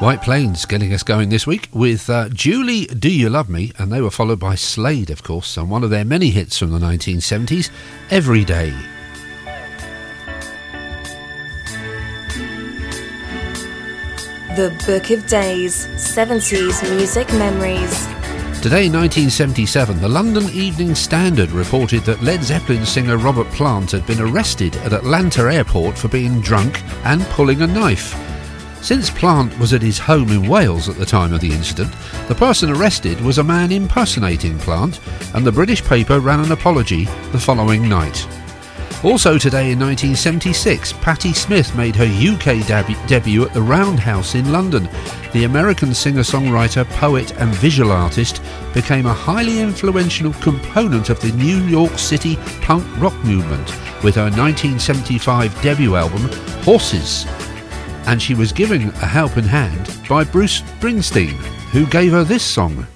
White Plains getting us going this week with Julie, Do You Love Me? And they were followed by Slade, of course, on one of their many hits from the 1970s, Every Day. The Book of Days, 70s Music Memories. Today, 1977, the London Evening Standard reported that Led Zeppelin singer Robert Plant had been arrested at Atlanta Airport for being drunk and pulling a knife. Since Plant was at his home in Wales at the time of the incident, the person arrested was a man impersonating Plant, and the British paper ran an apology the following night. Also today in 1976, Patti Smith made her UK debut at the Roundhouse in London. The American singer-songwriter, poet and visual artist became a highly influential component of the New York City punk rock movement with her 1975 debut album, Horses. And she was given a helping hand by Bruce Springsteen, who gave her this song.